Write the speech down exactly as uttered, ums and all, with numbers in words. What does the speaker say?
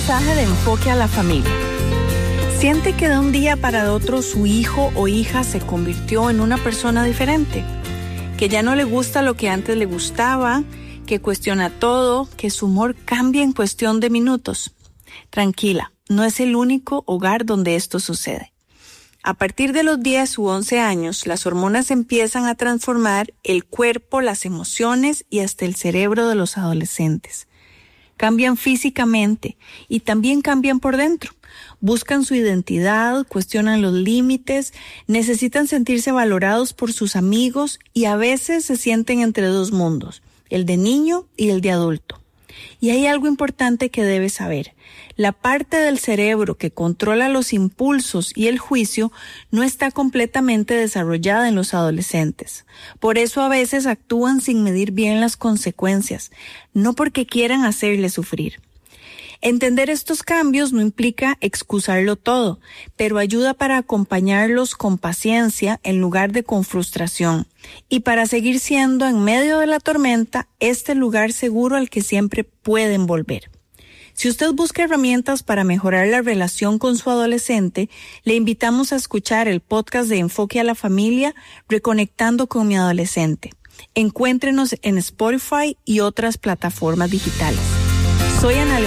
mensaje de Enfoque a la Familia. ¿Siente que de un día para otro su hijo o hija se convirtió en una persona diferente? Que ya no le gusta lo que antes le gustaba, que cuestiona todo, que su humor cambia en cuestión de minutos. Tranquila, no es el único hogar donde esto sucede. A partir de los diez u once años, las hormonas empiezan a transformar el cuerpo, las emociones y hasta el cerebro de los adolescentes. Cambian físicamente y también cambian por dentro. Buscan su identidad, cuestionan los límites, necesitan sentirse valorados por sus amigos y a veces se sienten entre dos mundos, el de niño y el de adulto. Y hay algo importante que debes saber. La parte del cerebro que controla los impulsos y el juicio no está completamente desarrollada en los adolescentes. Por eso a veces actúan sin medir bien las consecuencias, no porque quieran hacerle sufrir. Entender estos cambios no implica excusarlo todo, pero ayuda para acompañarlos con paciencia en lugar de con frustración y para seguir siendo en medio de la tormenta este lugar seguro al que siempre pueden volver. Si usted busca herramientas para mejorar la relación con su adolescente, le invitamos a escuchar el podcast de Enfoque a la Familia, Reconectando con mi Adolescente. Encuéntrenos en Spotify y otras plataformas digitales. Soy Ana